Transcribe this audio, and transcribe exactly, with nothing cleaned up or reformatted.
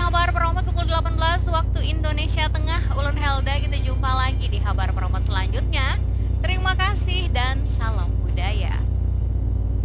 Habar Peromat pukul delapan belas waktu Indonesia Tengah. Ulun Helda, kita jumpa lagi di Habar Peromat selanjutnya. Terima kasih dan salam.